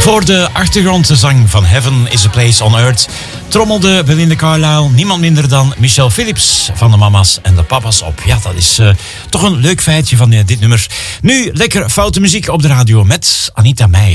Voor de achtergrondzang van Heaven is a Place on Earth trommelde Belinda Carlisle niemand minder dan Michelle Phillips van de Mama's en de Papa's op. Ja, dat is toch een leuk feitje van dit nummer. Nu lekker foute muziek op de radio met Anita Meijer.